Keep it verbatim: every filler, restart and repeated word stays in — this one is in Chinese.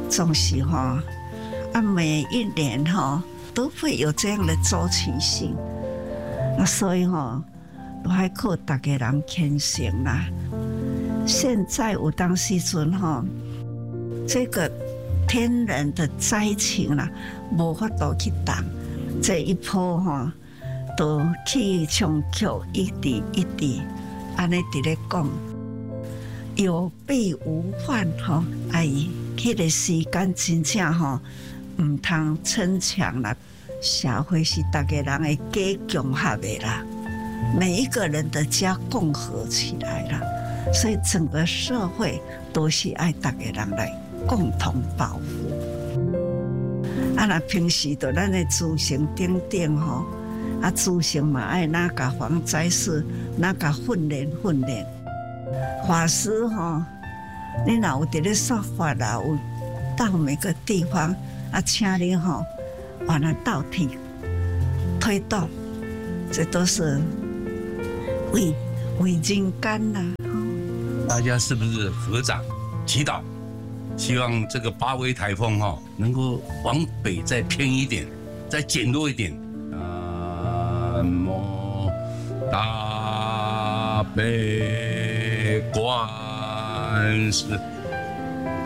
总是哈，啊，每一年哈都会有这样的周期性，那所以哈，都还靠大家人虔诚啦。现在有当时阵哈，这个天然的灾情啦，无法度去挡，这一波哈，都气象局一直一直安尼伫咧讲，有备无患吼，哎，迄个时间真正吼，唔通逞强啦，社会是大家人的加强合的啦，每一个人的家共合起来啦。所以整个社会都是爱大家人来共同保护。啊，那平时在咱的自行顶顶吼，啊，自行嘛爱哪个防灾事，哪个训练训练。法师吼，你若有伫咧说法啦，有到每个地方啊，请你吼，把它倒替推动，这都是为为人间啦。 大家是不是合掌祈祷，希望这个八威台风哈、哦、能够往北再偏一点，再减弱一点。南无大悲观世